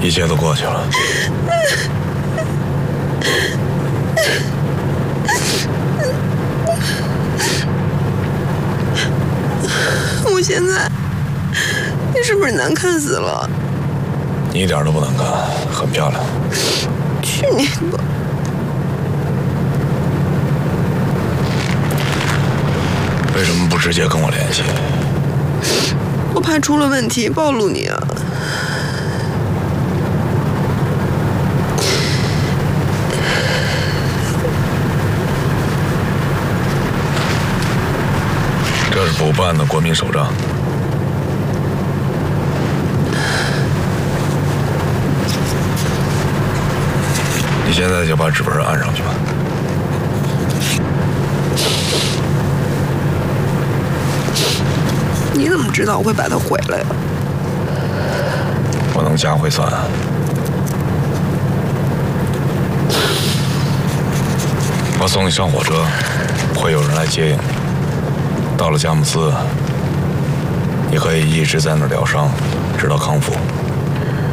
一切都过去了。 我现在，你是不是难看死了？ 你一点都不难看，很漂亮。 去你的！ 为什么不直接跟我联系？ 我怕出了问题暴露你啊。 这是补办的国民手账。你现在就把指纹按上去吧。 你怎么知道我会把它毁了呀？ 我能加会算。我送你上火车，会有人来接应你。到了佳木斯，你可以一直在那儿疗伤，直到康复。